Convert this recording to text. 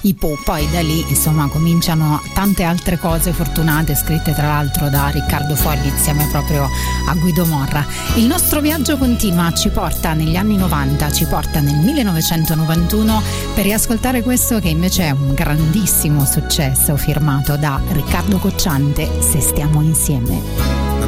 i Pooh. Poi da lì insomma cominciano tante altre cose fortunate, scritte tra l'altro da Riccardo Fogli insieme proprio a Guido Morra. Il nostro viaggio continua, ci porta negli anni 90, ci porta nel 1991 per riascoltare questo che invece è un grandissimo successo firmato da Riccardo Cocciante, Se stiamo insieme.